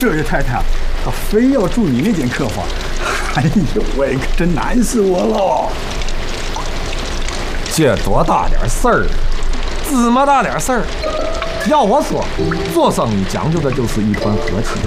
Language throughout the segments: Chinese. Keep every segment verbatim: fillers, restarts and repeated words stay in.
这位太太啊，她非要住你那间客房，哎呦喂，可真难死我喽！ 这多大点事儿，芝麻大点事儿。要我说，做生意讲究的就是一团和气。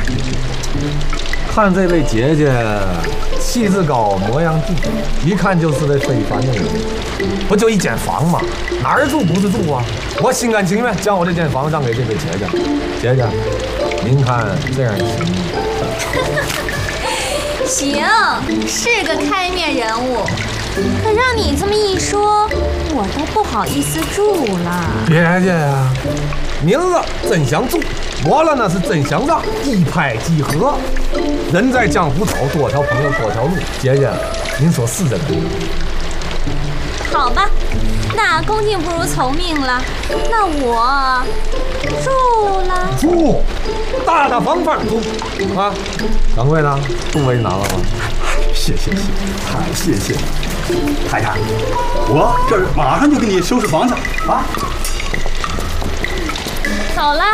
看这位姐姐，气质高，模样俊，一看就是位非凡的人。不就一间房吗？哪儿住不是住啊？我心甘情愿将我这间房让给这位姐姐。姐姐，您看这样行吗？ 行，是个开面人物。可让你这么一说，我都不好意思住了。 姐姐呀，明儿真想住，我了那是真想让，一拍即合。人在江湖走，多条朋友多条路。姐姐，您说是这个？ 好吧，那恭敬不如从命了。那我住了。 住，大大方方住啊！掌柜的，不为难了吗？ 谢谢谢，太谢谢了，太太，我这儿马上就给你收拾房子啊。 走了。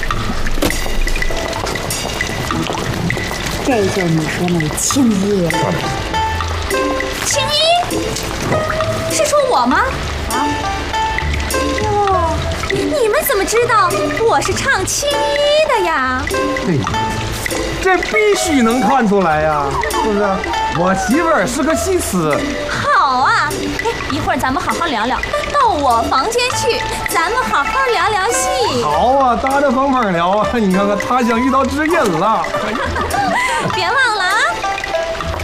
这就是你说那个青衣。 青衣？是说我吗？啊？哟，你们怎么知道我是唱青衣的呀？ 嘿，这必须能看出来呀，是不是？我媳妇儿是个戏痴。 好啊，哎，一会儿咱们好好聊聊，到我房间去，咱们好好聊聊戏。 好啊，大大方方聊啊，你看看他乡遇到知音了。 别忘了。